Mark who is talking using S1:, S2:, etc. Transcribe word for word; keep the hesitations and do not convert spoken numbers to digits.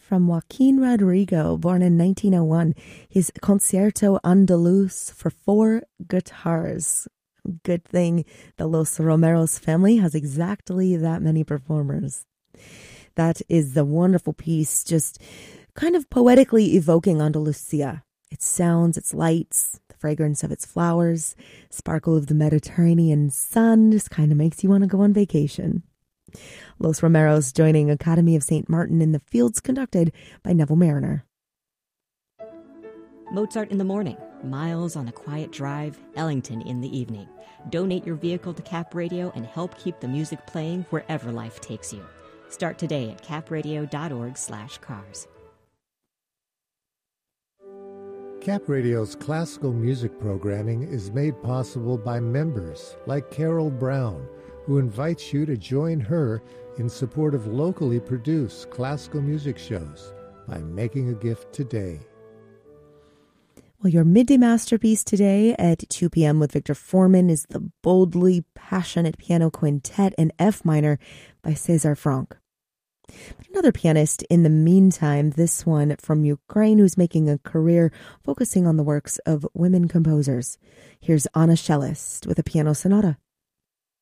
S1: from Joaquin Rodrigo, born in nineteen oh one. His Concierto Andaluz for four guitars. Good thing the Los Romeros family has exactly that many performers. That is the wonderful piece, just kind of poetically evoking Andalusia. Its sounds, its lights, the fragrance of its flowers, sparkle of the Mediterranean sun just kind of makes you want to go on vacation. Los Romeros joining Academy of Saint Martin in the Fields, conducted by Neville Mariner.
S2: Mozart in the morning, Miles on a quiet drive, Ellington in the evening. Donate your vehicle to Cap Radio and help keep the music playing wherever life takes you. Start today at capradio.org slash cars.
S3: Cap Radio's classical music programming is made possible by members like Carol Brown, who invites you to join her in support of locally produced classical music shows by making a gift today.
S1: Well, your midday masterpiece today at two p.m. with Victor Foreman is the boldly passionate piano quintet in F minor by César Franck. But another pianist in the meantime, this one from Ukraine, who's making a career focusing on the works of women composers. Here's Anna Shellist with a piano sonata.